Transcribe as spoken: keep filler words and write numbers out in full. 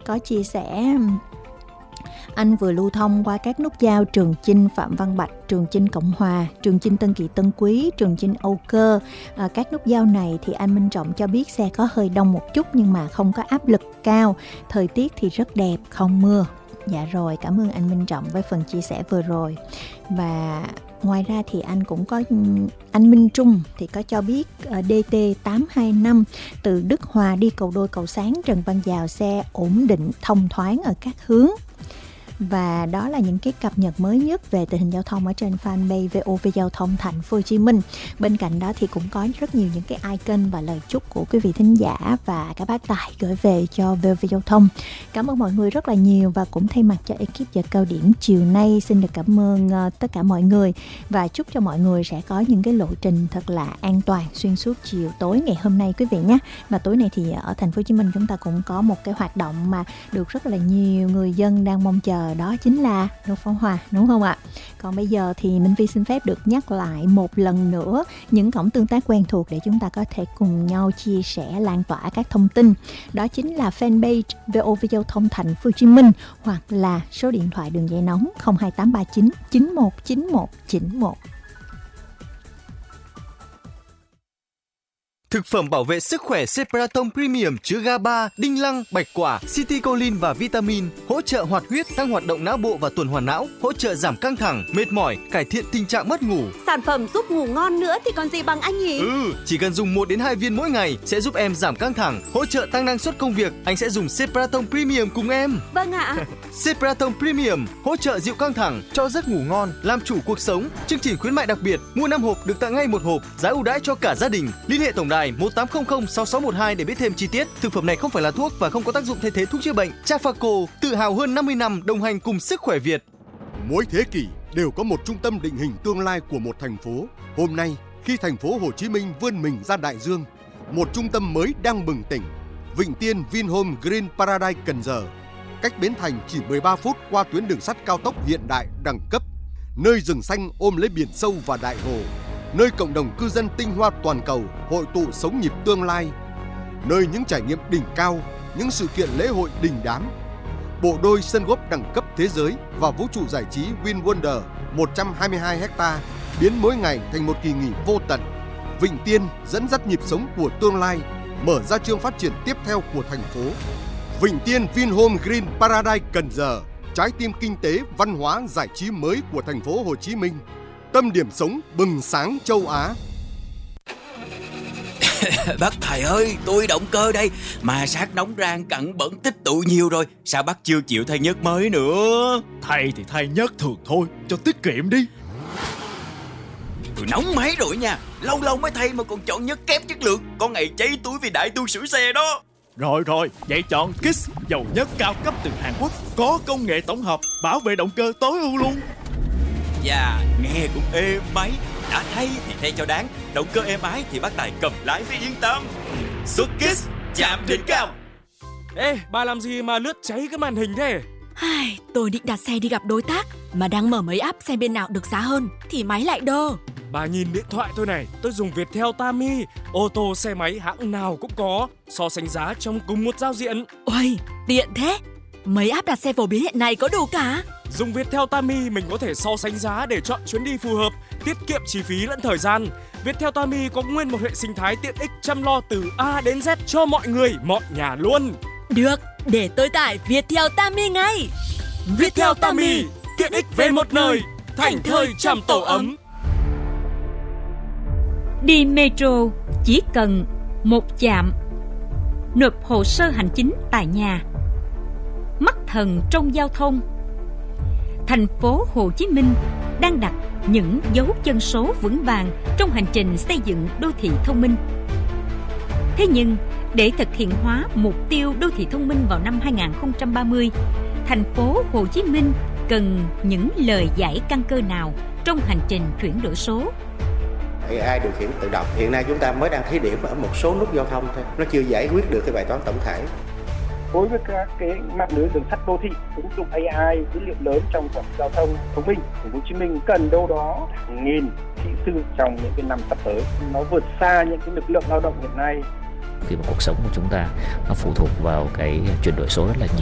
có chia sẻ anh vừa lưu thông qua các nút giao Trường Chinh Phạm Văn Bạch, Trường Chinh Cộng Hòa, Trường Chinh Tân Kỳ Tân Quý, Trường Chinh Âu Cơ. À, các nút giao này thì anh Minh Trọng cho biết xe có hơi đông một chút nhưng mà không có áp lực cao. Thời tiết thì rất đẹp, không mưa. Dạ rồi, cảm ơn anh Minh Trọng với phần chia sẻ vừa rồi. Và ngoài ra thì anh cũng có anh Minh Trung thì có cho biết D T tám hai năm từ Đức Hòa đi Cầu Đôi Cầu Sáng Trần Văn Dào xe ổn định thông thoáng ở các hướng. Và đó là những cái cập nhật mới nhất về tình hình giao thông ở trên fanpage vê o vê Giao thông Thành phố Hồ Chí Minh. Bên cạnh đó thì cũng có rất nhiều những cái icon và lời chúc của quý vị thính giả và các bác tài gửi về cho vê o vê Giao thông. Cảm ơn mọi người rất là nhiều, và cũng thay mặt cho ekip giờ cao điểm chiều nay xin được cảm ơn uh, tất cả mọi người, và chúc cho mọi người sẽ có những cái lộ trình thật là an toàn xuyên suốt chiều tối ngày hôm nay quý vị nhé. Và tối nay thì ở Thành phố Hồ Chí Minh chúng ta cũng có một cái hoạt động mà được rất là nhiều người dân đang mong chờ, đó chính là nổ pháo hoa, đúng không ạ? Còn bây giờ thì Minh Vi xin phép được nhắc lại một lần nữa những cổng tương tác quen thuộc để chúng ta có thể cùng nhau chia sẻ, lan tỏa các thông tin. Đó chính là fanpage vê o vê Giao thông Thành phố Hồ Chí Minh, hoặc là số điện thoại đường dây nóng không hai tám ba chín chín một chín một chín một. Thực phẩm bảo vệ sức khỏe Cepratom Premium chứa giê a ba, đinh lăng, bạch quả, citicoline và vitamin, hỗ trợ hoạt huyết, tăng hoạt động não bộ và tuần hoàn não, hỗ trợ giảm căng thẳng, mệt mỏi, cải thiện tình trạng mất ngủ. Sản phẩm giúp ngủ ngon nữa thì còn gì bằng anh nhỉ? Ừ, chỉ cần dùng một đến hai viên mỗi ngày sẽ giúp em giảm căng thẳng, hỗ trợ tăng năng suất công việc. Anh sẽ dùng Cepratom Premium cùng em. Vâng ạ. Cepratom Premium hỗ trợ dịu căng thẳng, cho giấc ngủ ngon, làm chủ cuộc sống. Chương trình khuyến mại đặc biệt, mua năm hộp được tặng ngay một hộp, giá ưu đãi cho cả gia đình. Liên hệ tổng đài một tám không không sáu sáu một hai để biết thêm chi tiết. Thực phẩm này không phải là thuốc và không có tác dụng thay thế thuốc chữa bệnh. Trafaco, tự hào hơn năm mươi năm đồng hành cùng sức khỏe Việt. Mỗi thế kỷ đều có một trung tâm định hình tương lai của một thành phố. Hôm nay, khi thành phố Hồ Chí Minh vươn mình ra đại dương, một trung tâm mới đang bừng tỉnh. Vịnh Tiên Vinhome Green Paradise Cần Giờ, cách Bến Thành chỉ mười ba phút qua tuyến đường sắt cao tốc hiện đại đẳng cấp, nơi rừng xanh ôm lấy biển sâu và đại hồ, nơi cộng đồng cư dân tinh hoa toàn cầu hội tụ sống nhịp tương lai, nơi những trải nghiệm đỉnh cao, những sự kiện lễ hội đình đám, bộ đôi sân golf đẳng cấp thế giới và vũ trụ giải trí Win Wonder một trăm hai mươi hai héc-ta biến mỗi ngày thành một kỳ nghỉ vô tận. Vịnh Tiên dẫn dắt nhịp sống của tương lai, mở ra chương phát triển tiếp theo của thành phố. Vịnh Tiên Vinhome Green Paradise Cần Giờ, trái tim kinh tế, văn hóa, giải trí mới của thành phố Hồ Chí Minh. Tâm điểm sống bừng sáng châu Á. Bác thầy ơi, tôi động cơ đây, mà sát nóng rang cặn bẩn tích tụ nhiều rồi, sao bác chưa chịu thay nhớt mới nữa? Thầy thì thay nhớt thường thôi, cho tiết kiệm đi. Tôi nóng máy rồi nha, lâu lâu mới thay mà còn chọn nhớt kém chất lượng, có ngày cháy túi vì đại tu sửa xe đó. Rồi rồi, vậy chọn Kiss, dầu nhớt cao cấp từ Hàn Quốc, có công nghệ tổng hợp, bảo vệ động cơ tối ưu luôn. Dạ, nghe cũng êm máy. Đã thay thì thay cho đáng, động cơ êm ái thì bác Tài cầm lái mới yên tâm. Xuất Kiss, chạm đỉnh cao. Ê, bà làm gì mà lướt cháy cái màn hình thế? Ai, tôi định đặt xe đi gặp đối tác, mà đang mở mấy app xem bên nào được giá hơn thì máy lại đơ. Bà nhìn điện thoại tôi này, tôi dùng Viettel Tami, ô tô xe máy hãng nào cũng có, so sánh giá trong cùng một giao diện. Ôi, tiện thế. Mấy app đặt xe phổ biến hiện nay có đủ cả. Dùng Viettel Tami mình có thể so sánh giá để chọn chuyến đi phù hợp, tiết kiệm chi phí lẫn thời gian. Viettel Tami có nguyên một hệ sinh thái tiện ích chăm lo từ A đến Z cho mọi người, mọi nhà luôn. Được, để tôi tải Viettel Tami ngay. Viettel Tami, tiện ích về một nơi, thành thơi trăm tổ ấm. Đi metro chỉ cần một chạm, nộp hồ sơ hành chính tại nhà. Mắt thần trong giao thông. Thành phố Hồ Chí Minh đang đặt những dấu chân số vững vàng trong hành trình xây dựng đô thị thông minh. Thế nhưng, để thực hiện hóa mục tiêu đô thị thông minh vào năm hai không ba mươi, thành phố Hồ Chí Minh cần những lời giải căn cơ nào trong hành trình chuyển đổi số? a i điều khiển tự động hiện nay chúng ta mới đang thí điểm ở một số nút giao thông thôi, nó chưa giải quyết được cái bài toán tổng thể. Đối với các cái mạng lưới đường sắt đô thị, ứng dụng a i dữ liệu lớn trong quản lý giao thông thông minh, Thành phố Hồ Chí Minh cần đâu đó hàng nghìn kỹ sư trong những cái năm sắp tới, nó vượt xa những cái lực lượng lao động hiện nay. Khi mà cuộc sống của chúng ta nó phụ thuộc vào cái chuyển đổi số rất là nhiều.